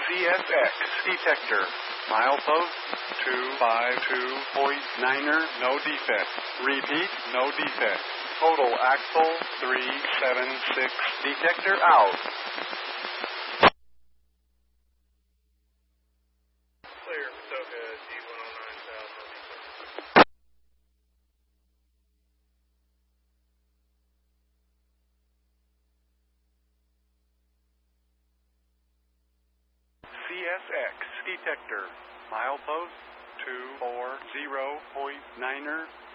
CSX detector. Milepost 252.9er, no defect. Repeat, no defect. Total axle 376. Detector out. Clear, Patoka G109 South. CSX detector. Milepost 240.9er,